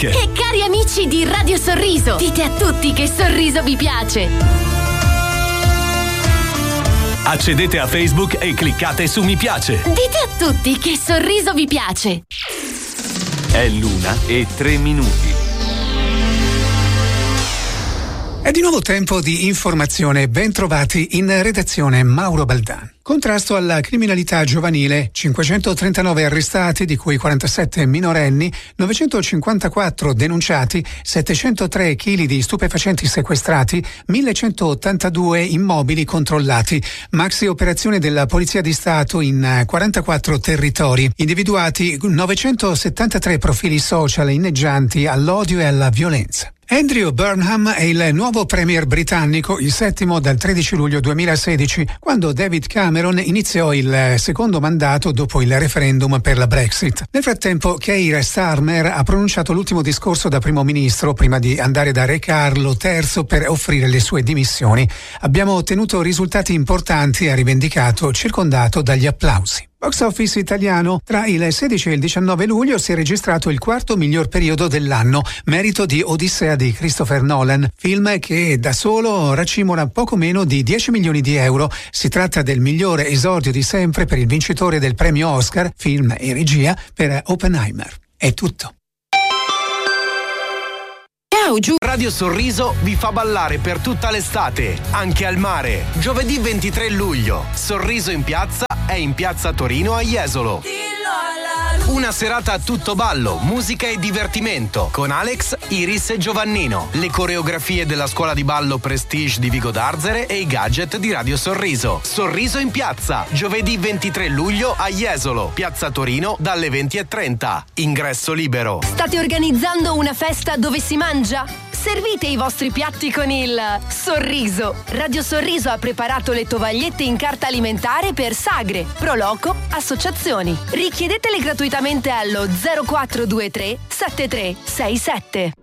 Facebook. E cari amici di Radio Sorriso, dite a tutti che Sorriso vi piace. Accedete a Facebook e cliccate su mi piace. Dite a tutti che Sorriso vi piace. È l'1:03. È di nuovo tempo di informazione. Ben trovati in redazione Mauro Baldan. Contrasto alla criminalità giovanile, 539 arrestati, di cui 47 minorenni, 954 denunciati, 703 kg di stupefacenti sequestrati, 1182 immobili controllati. Maxi operazione della Polizia di Stato in 44 territori. Individuati 973 profili social inneggianti all'odio e alla violenza. Andrew Burnham è il nuovo premier britannico, il settimo dal 13 luglio 2016, quando David Cameron iniziò il secondo mandato dopo il referendum per la Brexit. Nel frattempo, Keir Starmer ha pronunciato l'ultimo discorso da primo ministro prima di andare da Re Carlo III per offrire le sue dimissioni. Abbiamo ottenuto risultati importanti, ha rivendicato, circondato dagli applausi. Box office italiano. Tra il 16 e il 19 luglio si è registrato il quarto miglior periodo dell'anno, merito di Odissea di Christopher Nolan, film che da solo racimola poco meno di 10 milioni di euro. Si tratta del migliore esordio di sempre per il vincitore del premio Oscar, film e regia, per Oppenheimer. È tutto. Radio Sorriso vi fa ballare per tutta l'estate, anche al mare. Giovedì 23 luglio, Sorriso in piazza è in piazza Torino a Jesolo. Una serata a tutto ballo, musica e divertimento con Alex, Iris e Giovannino, le coreografie della scuola di ballo Prestige di Vigo d'Arzere e i gadget di Radio Sorriso. Sorriso in piazza, giovedì 23 luglio a Jesolo, piazza Torino dalle 20:30. Ingresso libero. State organizzando una festa dove si mangia? Servite i vostri piatti con il sorriso. Radio Sorriso ha preparato le tovagliette in carta alimentare per sagre, proloco, associazioni. Richiedetele gratuitamente allo 0423 7367.